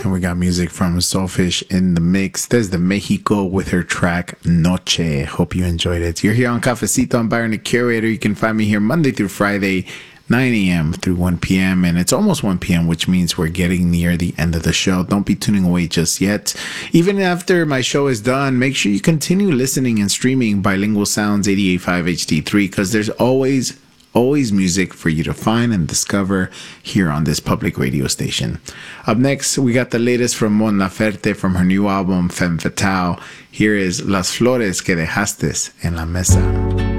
and we got music from Soulfish in the mix. There's the Mexico with her track Noche. Hope you enjoyed it. You're here on Cafecito. I'm Byron, the curator. You can find me here Monday through Friday, 9 a.m. through 1 p.m. And it's almost 1 p.m., which means we're getting near the end of the show. Don't be tuning away just yet. Even after my show is done, make sure you continue listening and streaming Bilingual Sounds 88.5 HD3, because there's always music for you to find and discover here on this public radio station. Up next, we got the latest from Mon Laferte from her new album Femme Fatale. Here is Las Flores que Dejaste en la Mesa.